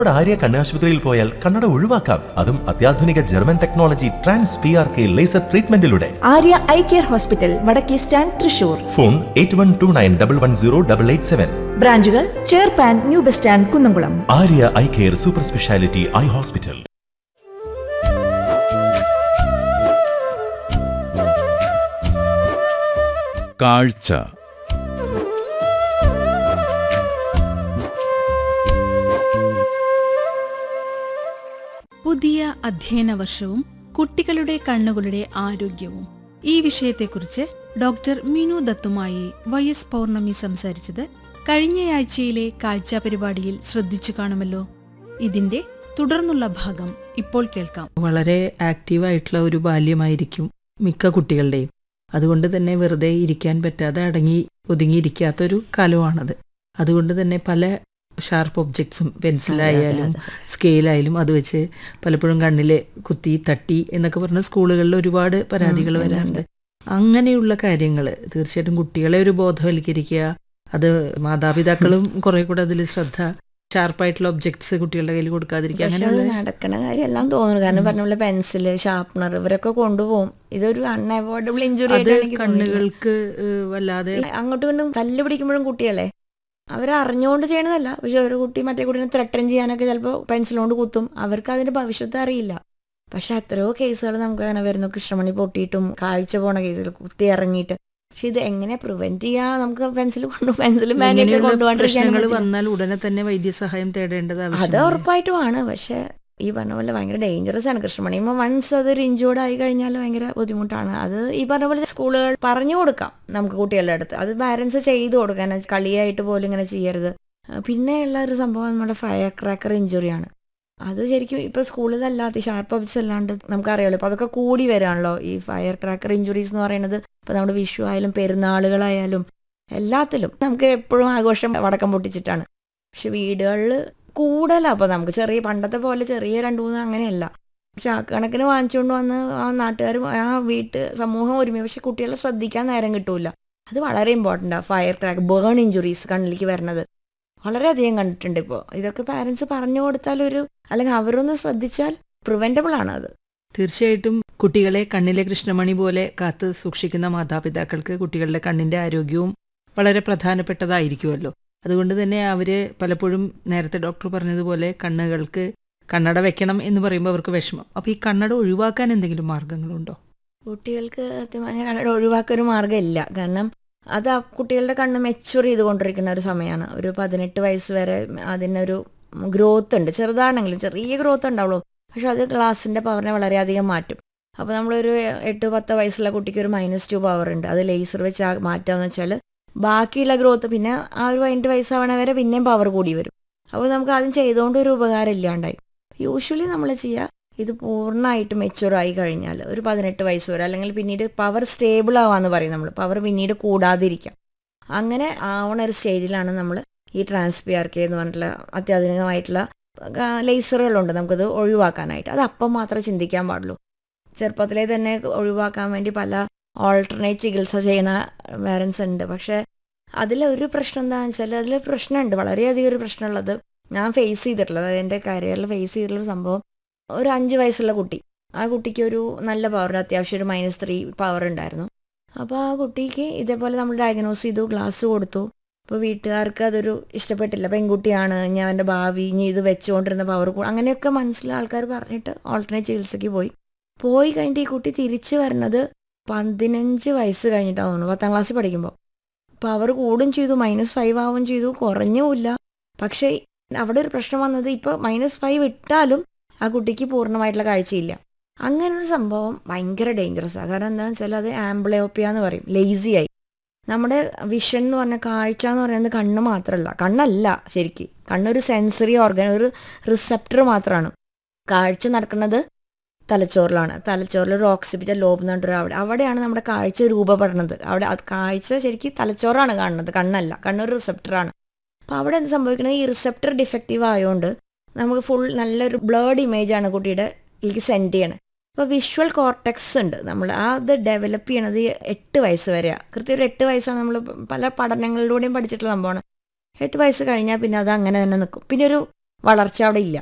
ആര്യ കണ്ണാശുപത്രിയിൽ പോയാൽ കണ്ണട ഒഴിവാക്കാം. അതും അത്യാധുനിക German technology trans PRK laser ട്രീറ്റ്മെന്റിലൂടെ. Arya eye care hospital, വടക്കേ സ്റ്റാൻഡ്, തൃശൂർ. ഫോൺ 8129110817. ബ്രാഞ്ചുകൾ ചേർപ്പാൻ, new bus stand, Kunnamkulam. Arya eye care super speciality eye hospital. കാഴ്ച. പുതിയ അധ്യയന വർഷവും കുട്ടികളുടെ കണ്ണുകളുടെ ആരോഗ്യവും, ഈ വിഷയത്തെക്കുറിച്ച് ഡോക്ടർ മിനു ദത്തുമായി YS പൗർണമി സംസാരിച്ചത് കഴിഞ്ഞയാഴ്ചയിലെ കാഴ്ച പരിപാടിയിൽ ശ്രദ്ധിച്ചു കാണുമല്ലോ. ഇതിന്റെ തുടർന്നുള്ള ഭാഗം ഇപ്പോൾ കേൾക്കാം. വളരെ ആക്റ്റീവായിട്ടുള്ള ഒരു ബാല്യമായിരിക്കും മിക്ക കുട്ടികളുടെയും. അതുകൊണ്ട് തന്നെ വെറുതെ ഇരിക്കാൻ പറ്റാതെ അടങ്ങി ഒതുങ്ങിയിരിക്കാത്തൊരു കാലമാണത്. അതുകൊണ്ട് തന്നെ പല ഷാർപ്പ് ഒബ്ജക്ട്സും പെൻസിലായാലും സ്കെയിലായാലും അത് വെച്ച് പലപ്പോഴും കണ്ണിൽ കുത്തി തട്ടി എന്നൊക്കെ പറഞ്ഞ സ്കൂളുകളിൽ ഒരുപാട് പരാതികൾ വരാറുണ്ട്. അങ്ങനെയുള്ള കാര്യങ്ങൾ തീർച്ചയായിട്ടും കുട്ടികളെ ഒരു ബോധവൽക്കരിക്കുക. അത് മാതാപിതാക്കളും കുറെ കൂടെ അതിൽ ശ്രദ്ധ, ഷാർപ്പായിട്ടുള്ള ഒബ്ജക്ട്സ് കുട്ടികളുടെ കയ്യിൽ കൊടുക്കാതിരിക്കുക. അങ്ങനെ നടക്കണ കാര്യമെല്ലാം തോന്നുന്നു. കാരണം പറഞ്ഞ പോലെ പെൻസില്, ഷാർപ്പണർ ഇവരൊക്കെ കൊണ്ടുപോകും. ഇതൊരു അൺഅവോയ്ഡബിൾ ഇഞ്ചുറി ആയിട്ട് കണ്ണുകൾക്ക് വല്ലാതെ അങ്ങോട്ടും ഇങ്ങോട്ടും തല്ല് പിടിക്കുമ്പോഴും കുട്ടികളെ അവരറിഞ്ഞുകൊണ്ട് ചെയ്യണതല്ല. പക്ഷെ ഒരു കുട്ടി മറ്റേ കുട്ടീനെ ത്രെട്ടൻ ചെയ്യാനൊക്കെ ചിലപ്പോൾ പെൻസിലുകൊണ്ട് കുത്തും. അവർക്ക് അതിന്റെ ഭവിഷ്യത്ത് അറിയില്ല. പക്ഷെ എത്രയോ കേസുകൾ നമുക്ക് അങ്ങനെ വരുന്നു. കൃഷ്ണമണി പൊട്ടിയിട്ടും കാഴ്ച പോണ കേസുകൾ, കുത്തി ഇറങ്ങിയിട്ട്. പക്ഷെ ഇത് എങ്ങനെ പ്രിവെന്റ് ചെയ്യാ? നമുക്ക് പെൻസിലും പ്രശ്നങ്ങൾ വന്നാൽ ഉടനെ തന്നെ വൈദ്യസഹായം തേടേണ്ടത് അത് ഉറപ്പായിട്ടുമാണ്. പക്ഷെ ഈ പറഞ്ഞ പോലെ ഭയങ്കര ഡേഞ്ചറസ് ആണ് കൃഷ്ണമണി. വൺസ് അതൊരു ഇഞ്ചോർഡ് ആയി കഴിഞ്ഞാൽ ഭയങ്കര ബുദ്ധിമുട്ടാണ്. അത് ഈ പറഞ്ഞ പോലെ സ്കൂളുകൾ പറഞ്ഞു കൊടുക്കാം നമുക്ക് കുട്ടികളുടെ അടുത്ത്. അത് പാരന്റ്സ് ചെയ്തു കൊടുക്കാൻ, കളിയായിട്ട് പോലും ഇങ്ങനെ ചെയ്യരുത്. പിന്നെയുള്ള ഒരു സംഭവം നമ്മുടെ ഫയർ ക്രാക്കർ ഇഞ്ചുറിയാണ്. അത് ശരിക്കും ഇപ്പൊ സ്കൂളിലല്ലാത്ത ഷാർപ്പ് ഒബ്ജക്ട്സ് അല്ലാണ്ട് നമുക്കറിയാമല്ലോ. അപ്പൊ അതൊക്കെ കൂടി വരാണല്ലോ ഈ ഫയർ ക്രാക്കർ ഇഞ്ചുറീസ് എന്ന് പറയുന്നത്. ഇപ്പൊ നമ്മുടെ വിഷു ആയാലും പെരുന്നാളുകളായാലും എല്ലാത്തിലും നമുക്ക് എപ്പോഴും ആഘോഷം വടക്കം പൊട്ടിച്ചിട്ടാണ്. പക്ഷെ വീടുകളിൽ കൂടുതലാണ്. അപ്പോൾ നമുക്ക് പണ്ടത്തെ പോലെ ചെറിയ 2-3 അങ്ങനെയല്ല, ചാക്കണക്കിന് വാങ്ങിച്ചുകൊണ്ട് വന്ന് ആ നാട്ടുകാരും ആ സമൂഹം ഒരുമി. പക്ഷെ കുട്ടികളെ ശ്രദ്ധിക്കാൻ നേരം കിട്ടൂല. അത് വളരെ ഇമ്പോർട്ടൻ്റാണ്. ഫയർ ക്രാക്ക്, ബേൺ ഇഞ്ചുറീസ് കണ്ണിലേക്ക് വരുന്നത് വളരെയധികം കണ്ടിട്ടുണ്ട്. ഇപ്പോൾ ഇതൊക്കെ പാരൻസ് പറഞ്ഞു കൊടുത്താൽ അല്ലെങ്കിൽ അവരൊന്ന് ശ്രദ്ധിച്ചാൽ പ്രിവെന്റബിൾ ആണ്. അത് തീർച്ചയായിട്ടും കുട്ടികളെ കണ്ണിലെ കൃഷ്ണമണി പോലെ കാത്ത് സൂക്ഷിക്കുന്ന മാതാപിതാക്കൾക്ക് കുട്ടികളുടെ കണ്ണിന്റെ ആരോഗ്യവും വളരെ പ്രധാനപ്പെട്ടതായിരിക്കുമല്ലോ. അതുകൊണ്ട് തന്നെ അവര് പലപ്പോഴും നേരത്തെ ഡോക്ടർ പറഞ്ഞതുപോലെ കണ്ണുകൾക്ക് കണ്ണട വെക്കണം എന്ന് പറയുമ്പോൾ അവർക്ക് വിഷമം. അപ്പോൾ ഈ കണ്ണട ഒഴിവാക്കാൻ എന്തെങ്കിലും മാർഗങ്ങളുണ്ടോ? കുട്ടികൾക്ക് കണ്ണട ഒഴിവാക്കാൻ ഒരു മാർഗ്ഗമില്ല. കാരണം അത് ആ കുട്ടികളുടെ കണ്ണ് മെച്യൂർ ചെയ്തുകൊണ്ടിരിക്കുന്ന ഒരു സമയമാണ്. ഒരു 18 വയസ്സ് വരെ അതിനൊരു ഗ്രോത്ത് ഉണ്ട്. ചെറുതാണെങ്കിലും ചെറിയ ഗ്രോത്ത് ഉണ്ടാവുള്ളൂ. പക്ഷെ അത് ഗ്ലാസിൻ്റെ പവറിനെ വളരെയധികം മാറ്റും. അപ്പോൾ നമ്മളൊരു 8-10 വയസ്സുള്ള കുട്ടിക്ക് ഒരു -2 പവർ ഉണ്ട്. അത് ലേസർ വെച്ച് മാറ്റാന്ന് വെച്ചാൽ ബാക്കിയുള്ള ഗ്രോത്ത് പിന്നെ ആ ഒരു 18 വയസ്സാവണ വരെ പിന്നെയും പവർ കൂടി വരും. അപ്പോൾ നമുക്ക് ആദ്യം ചെയ്തുകൊണ്ട് ഒരു ഉപകാരം ഇല്ലാണ്ടായി. യൂഷ്വലി നമ്മൾ ചെയ്യുക, ഇത് പൂർണ്ണമായിട്ട് മെച്യൂർ ആയി കഴിഞ്ഞാൽ ഒരു 18 വയസ്സ് വരെ, അല്ലെങ്കിൽ പിന്നീട് പവർ സ്റ്റേബിൾ ആവാന്ന് പറയും നമ്മൾ. പവർ പിന്നീട് കൂടാതിരിക്കാം. അങ്ങനെ ആവണ ഒരു സ്റ്റേജിലാണ് നമ്മൾ ഈ ട്രാൻസ് PRK എന്ന് പറഞ്ഞിട്ടുള്ള അത്യാധുനികമായിട്ടുള്ള ലേസറുകളുണ്ട് നമുക്കത് ഒഴിവാക്കാനായിട്ട്. അത് അപ്പം മാത്രമേ ചിന്തിക്കാൻ പാടുള്ളൂ. ചെറുപ്പത്തിലേ തന്നെ ഒഴിവാക്കാൻ വേണ്ടി പല ഓൾട്ടർനേറ്റ് ചികിത്സ ചെയ്യുന്ന പേരൻസ് ഉണ്ട്. പക്ഷേ അതിലൊരു പ്രശ്നം എന്താണെന്ന് വെച്ചാൽ അതിലൊരു പ്രശ്നമുണ്ട്, വളരെയധികം ഒരു പ്രശ്നമുള്ളത് ഞാൻ ഫേസ് ചെയ്തിട്ടുള്ളത്. അതായത് എൻ്റെ കരിയറിൽ ഫേസ് ചെയ്തിട്ടുള്ളൊരു സംഭവം. ഒരു 5 വയസ്സുള്ള കുട്ടി, ആ കുട്ടിക്ക് ഒരു നല്ല പവർ, അത്യാവശ്യം ഒരു -3 പവർ ഉണ്ടായിരുന്നു. അപ്പോൾ ആ കുട്ടിക്ക് ഇതേപോലെ നമ്മൾ ഡയഗ്നോസ് ചെയ്തു, ഗ്ലാസ് കൊടുത്തു. അപ്പോൾ വീട്ടുകാർക്ക് അതൊരു ഇഷ്ടപ്പെട്ടില്ല. പെൺകുട്ടിയാണ്, ഞാൻ എൻ്റെ ഭാവി, ഇനി ഇത് വെച്ചുകൊണ്ടിരുന്ന പവർ അങ്ങനെയൊക്കെ മനസ്സിലുള്ള ആൾക്കാർ പറഞ്ഞിട്ട് ഓൾട്ടർനേറ്റ് ചികിത്സയ്ക്ക് പോയി കഴിഞ്ഞിട്ട് ഈ കുട്ടി തിരിച്ചു വരുന്നത് 15 വയസ്സ് കഴിഞ്ഞിട്ടാണ് തോന്നുന്നു, 10ാം ക്ലാസ്സിൽ പഠിക്കുമ്പോൾ. പവർ കൂടും ചെയ്തു, -5 ആവുകയും ചെയ്തു, കുറഞ്ഞുമില്ല. പക്ഷേ അവിടെ ഒരു പ്രശ്നം വന്നത് ഇപ്പോൾ -5 ഇട്ടാലും ആ കുട്ടിക്ക് പൂർണ്ണമായിട്ടുള്ള കാഴ്ചയില്ല. അങ്ങനൊരു സംഭവം ഭയങ്കര ഡേഞ്ചറസാണ്. കാരണം എന്താണെന്ന് വെച്ചാൽ അത് ആംബ്ലയോപ്പിയ എന്ന് പറയും, ലേസിയായി. നമ്മുടെ വിഷൻ എന്ന് പറഞ്ഞാൽ കാഴ്ച എന്ന് പറയുന്നത് കണ്ണ് മാത്രമല്ല, കണ്ണല്ല ശരിക്കും. കണ്ണൊരു സെൻസറി ഓർഗൻ, ഒരു റിസപ്റ്റർ മാത്രമാണ്. കാഴ്ച നടക്കുന്നത് തലച്ചോറിലാണ്. തലച്ചോറിലൊരു ഓക്സിപിറ്റൽ ലോബ് എന്ന് പറഞ്ഞിട്ട് അവിടെയാണ് നമ്മുടെ കാഴ്ച രൂപപ്പെടുന്നത്. അവിടെ കാഴ്ച ശരിക്കും തലച്ചോറാണ് കാണുന്നത്, കണ്ണല്ല. കണ്ണൊരു റിസപ്റ്ററാണ്. അപ്പോൾ അവിടെ എന്ത് സംഭവിക്കുന്നത്, ഈ റിസപ്റ്റർ ഡിഫക്റ്റീവ് ആയതുകൊണ്ട് നമുക്ക് നല്ലൊരു ബ്ലേർഡ് ഇമേജാണ് കുട്ടിയുടെ ഇതിലേക്ക് സെൻഡ് ചെയ്യണത്. അപ്പോൾ വിഷ്വൽ കോർട്ടെക്സ് ഉണ്ട്, നമ്മൾ അത് ഡെവലപ്പ് ചെയ്യണത് 8 വയസ്സ് വരെയാണ്. കൃത്യം ഒരു 8 വയസ്സാണ്. നമ്മൾ പല പഠനങ്ങളിലൂടെയും പഠിച്ചിട്ടുള്ള സംഭവമാണ്. 8 വയസ്സ് കഴിഞ്ഞാൽ പിന്നെ അത് അങ്ങനെ തന്നെ നിൽക്കും. പിന്നെ ഒരു വളർച്ച അവിടെ ഇല്ല.